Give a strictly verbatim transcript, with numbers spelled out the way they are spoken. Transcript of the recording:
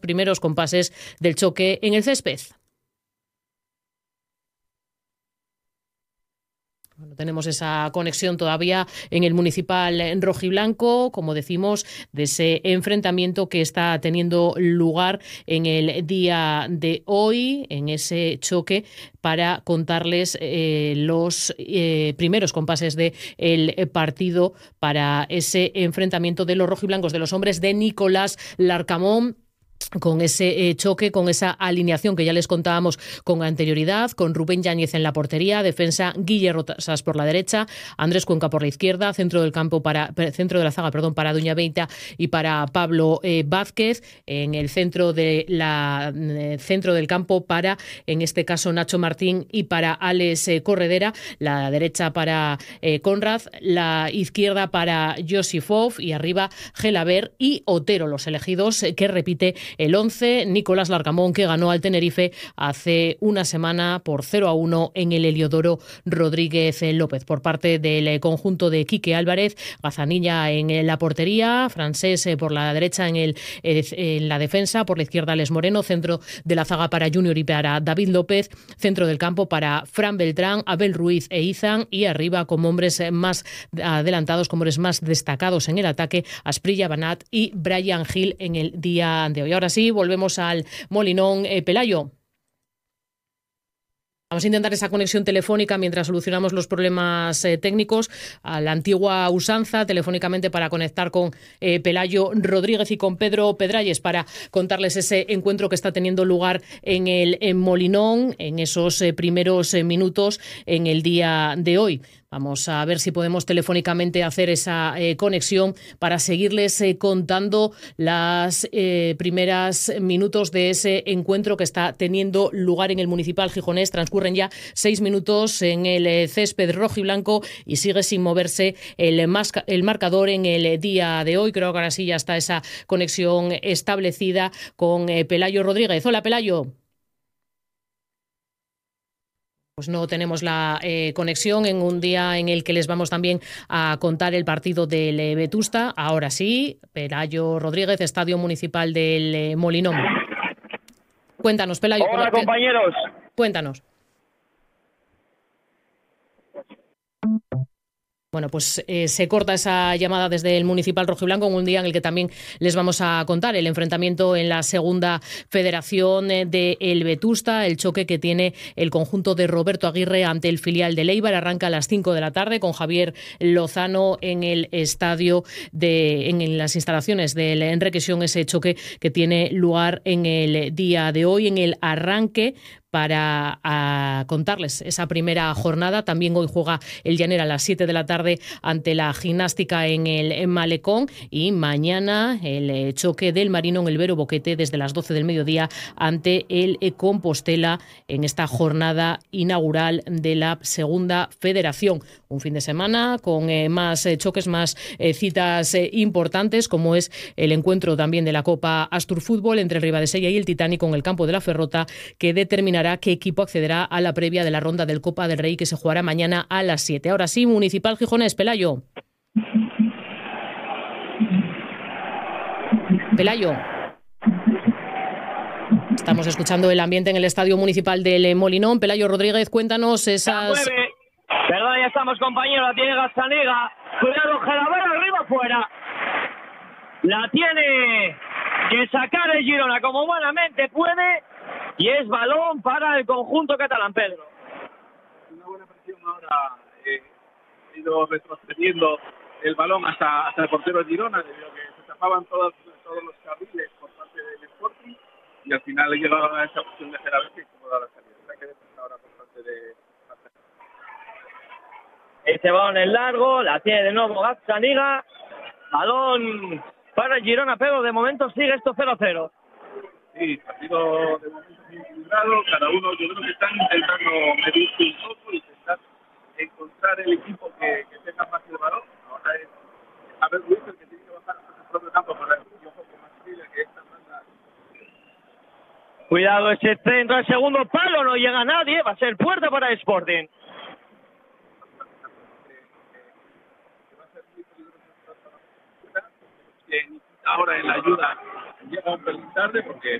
primeros compases del choque en el césped. Bueno, tenemos esa conexión todavía en el municipal en rojiblanco, como decimos, de ese enfrentamiento que está teniendo lugar en el día de hoy, en ese choque, para contarles eh, los eh, primeros compases del partido para ese enfrentamiento de los rojiblancos, de los hombres de Nicolás Larcamón, con ese eh, choque, con esa alineación que ya les contábamos con anterioridad, con Rubén Yáñez en la portería, defensa Guille Rosas por la derecha, Andrés Cuenca por la izquierda, centro del campo para centro de la zaga, perdón, para Duña Beita y para Pablo eh, Vázquez, en el centro de la eh, centro del campo para, en este caso, Nacho Martín y para Alex eh, Corredera, la derecha para eh, Conrad, la izquierda para Josifov y arriba Gelaber y Otero, los elegidos eh, que repite el once, Nicolás Larcamón, que ganó al Tenerife hace una semana por cero a uno en el Heliodoro Rodríguez López. Por parte del conjunto de Quique Álvarez, Gazanilla en la portería, Francés por la derecha en, el, en la defensa, por la izquierda Les Moreno, centro de la zaga para Junior y para David López, centro del campo para Fran Beltrán, Abel Ruiz e Izan, y arriba como hombres más adelantados, como hombres más destacados en el ataque, Asprilla Banat y Brian Hill en el día de hoy. Ahora sí, volvemos al Molinón. Eh, Pelayo. Vamos a intentar esa conexión telefónica mientras solucionamos los problemas eh, técnicos a la antigua usanza, telefónicamente, para conectar con eh, Pelayo Rodríguez y con Pedro Pedralles para contarles ese encuentro que está teniendo lugar en el en Molinón en esos eh, primeros eh, minutos en el día de hoy. Vamos a ver si podemos telefónicamente hacer esa eh, conexión para seguirles eh, contando las eh, primeras minutos de ese encuentro que está teniendo lugar en el municipal gijonés. Transcurren ya seis minutos en el eh, césped rojo y blanco y sigue sin moverse el, masca, el marcador en el día de hoy. Creo que ahora sí ya está esa conexión establecida con eh, Pelayo Rodríguez. Hola, Pelayo. Pues no tenemos la eh, conexión en un día en el que les vamos también a contar el partido del eh, Vetusta. Ahora sí, Pelayo Rodríguez, Estadio Municipal del eh, Molinón. Cuéntanos, Pelayo. Hola, compañeros. Cuéntanos. Bueno, pues eh, se corta esa llamada desde el Municipal Rojiblanco en un día en el que también les vamos a contar el enfrentamiento en la segunda federación eh, de el Vetusta, el choque que tiene el conjunto de Roberto Aguirre ante el filial de Eibar. Arranca a las cinco de la tarde con Javier Lozano en el estadio, de, en, en las instalaciones del Enriquesión, ese choque que tiene lugar en el día de hoy, en el arranque para a, contarles esa primera jornada. También hoy juega el Llanera a las siete de la tarde ante la Gimnástica en el en Malecón, y mañana el choque del Marino en el Vero Boquete desde las doce del mediodía ante el Compostela en esta jornada inaugural de la segunda federación. Un fin de semana con eh, más eh, choques, más eh, citas eh, importantes, como es el encuentro también de la Copa Astur Fútbol entre el Ribadesella y el Titánico en el campo de la Ferrota, que determinará qué equipo accederá a la previa de la ronda del Copa del Rey, que se jugará mañana a las siete. Ahora sí, Municipal Gijonés, Pelayo. Pelayo. Estamos escuchando el ambiente en el Estadio Municipal del Molinón. Pelayo Rodríguez, cuéntanos esas... Perdón, ya estamos, compañeros. La tiene Gazzaniga. Cuidado, Gelaber arriba, fuera. La tiene que sacar el Girona como humanamente puede. Y es balón para el conjunto catalán, Pedro. Una buena presión ahora. Eh, ha ido retrocediendo el balón hasta, hasta el portero de Girona, debido a que se tapaban todos, todos los carriles por parte del Sporting, y al final le llegaron a esa opción de Gelaber que como da la salida. Hay que defender ahora por parte de... Este balón es largo, la tiene de nuevo Gazzaniga. Balón para el Girona, pero de momento sigue esto cero a cero. Sí, partido de momento muy equilibrado, cada uno, yo creo que están intentando medirse un poco, intentar encontrar el equipo que, que tenga más el balón. Ahora es Abel Ruiz el que tiene que bajar a su propio campo para el ojo que más tira, que esta manda. Cuidado, ese centro al segundo palo, no llega nadie, va a ser puerta para el Sporting. Ahora en la ayuda llega un pelín tarde porque